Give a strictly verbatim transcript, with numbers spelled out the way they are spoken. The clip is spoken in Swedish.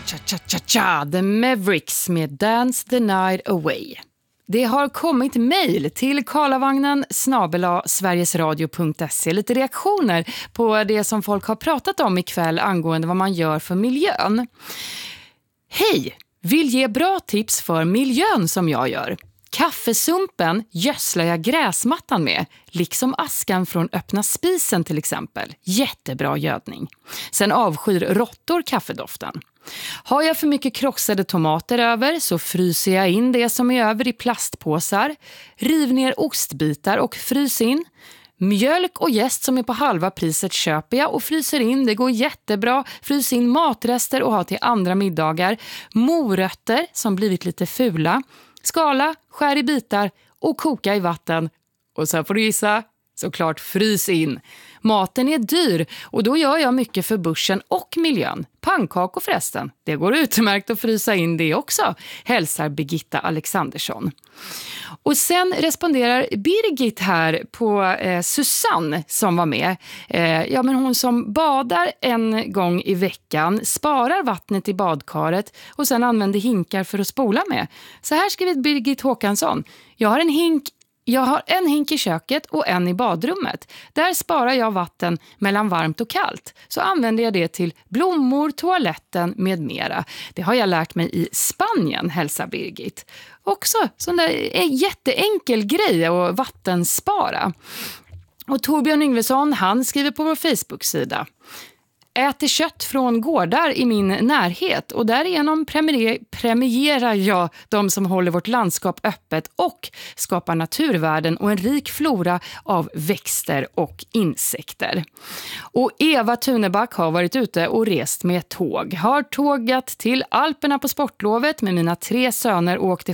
Cha-cha-cha-cha, The Mavericks med Dance the Night Away. Det har kommit mejl till karlavagnen snabel-a sverigesradio punkt se. Lite reaktioner på det som folk har pratat om ikväll angående vad man gör för miljön. Hej! Vill ge bra tips för miljön som jag gör. Kaffesumpen gödslar jag gräsmattan med, liksom askan från öppna spisen till exempel. Jättebra gödning. Sen avskyr råttor kaffedoften. Har jag för mycket krossade tomater över så fryser jag in det som är över i plastpåsar. Riv ner ostbitar och frys in. Mjölk och jäst som är på halva priset köper jag och fryser in. Det går jättebra. Frys in matrester och ha till andra middagar. Morötter som blivit lite fula. Skala, skär i bitar och koka i vatten. Och sen får du gissa, såklart frys in. Maten är dyr och då gör jag mycket för börsen och miljön. Pannkakor förresten, det går utmärkt att frysa in det också, hälsar Birgitta Alexandersson. Och sen responderar Birgit här på eh, Susanne som var med. Eh, ja, men hon som badar en gång i veckan, sparar vattnet i badkaret och sen använder hinkar för att spola med. Så här skriver Birgit Håkansson. Jag har en hink Jag har en hink i köket och en i badrummet. Där sparar jag vatten mellan varmt och kallt. Så använder jag det till blommor, toaletten med mera. Det har jag lärt mig i Spanien, hälsar Birgit. Också sån där jätteenkel grej att vattenspara. Och Torbjörn Yngvesson, han skriver på vår Facebook-sida. Äter kött från gårdar i min närhet och därigenom premier- premierar jag de som håller vårt landskap öppet och skapar naturvärden och en rik flora av växter och insekter. Och Eva Tuneback har varit ute och rest med tåg. Har tågat till Alperna på sportlovet med mina tre söner och åkte